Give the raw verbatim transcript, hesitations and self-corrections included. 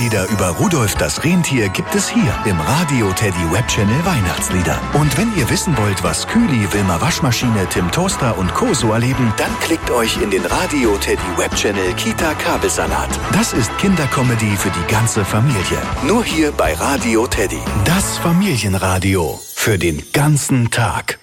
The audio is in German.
Weihnachtslieder über Rudolf das Rentier gibt es hier im Radio Teddy Webchannel Weihnachtslieder. Und wenn ihr wissen wollt, was Kühli, Wilma Waschmaschine, Tim Toaster und Co. so erleben, dann klickt euch in den Radio Teddy Webchannel Kita Kabelsalat. Das ist Kindercomedy für die ganze Familie. Nur hier bei Radio Teddy. Das Familienradio für den ganzen Tag.